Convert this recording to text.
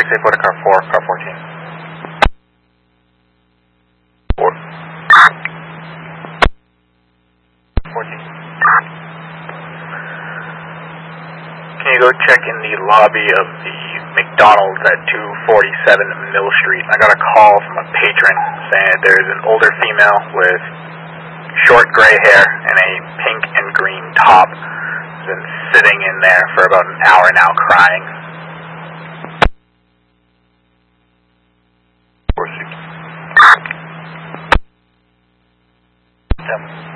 safe for the car 4, car 14. 4. 14. Can you go check in the lobby of the McDonald's at 247 Mill Street? I got a call from a patron saying that there's an older female with short gray hair and a pink and green top who's been sitting in there for about an hour now crying. 7.